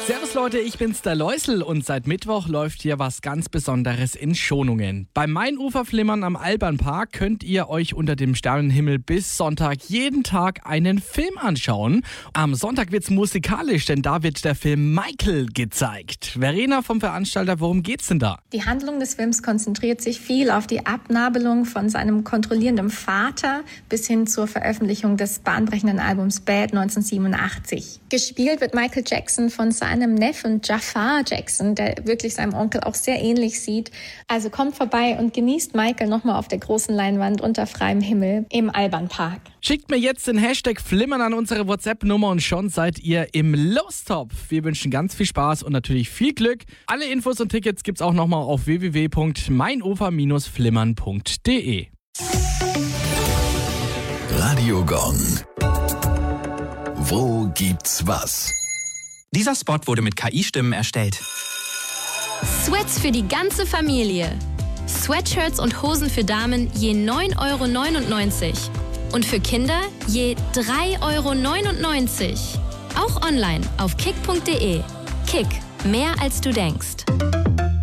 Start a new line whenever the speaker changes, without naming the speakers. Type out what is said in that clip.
Servus Leute, ich bin's der Läusel und seit Mittwoch läuft hier was ganz Besonderes in Schonungen. Beim Mainuferflimmern am Albanpark könnt ihr euch unter dem Sternenhimmel bis Sonntag jeden Tag einen Film anschauen. Am Sonntag wird's musikalisch, denn da wird der Film Michael gezeigt. Verena vom Veranstalter, worum geht's denn da?
Die Handlung des Films konzentriert sich viel auf die Abnabelung von seinem kontrollierenden Vater bis hin zur Veröffentlichung des bahnbrechenden Albums Bad 1987. Gespielt wird Michael Jackson von seinem Neffen Jafar Jackson, der wirklich seinem Onkel auch sehr ähnlich sieht. Also kommt vorbei und genießt Michael nochmal auf der großen Leinwand unter freiem Himmel im Albanpark.
Schickt mir jetzt den Hashtag Flimmern an unsere WhatsApp-Nummer und schon seid ihr im Lostopf. Wir wünschen ganz viel Spaß und natürlich viel Glück. Alle Infos und Tickets gibt's auch nochmal auf www.mainufer-flimmern.de.
Radio Gong. Wo gibt's was?
Dieser Spot wurde mit KI-Stimmen erstellt.
Sweats für die ganze Familie. Sweatshirts und Hosen für Damen je 9,99 € und für Kinder je 3,99 €. Auch online auf kick.de. Kick, mehr als du denkst.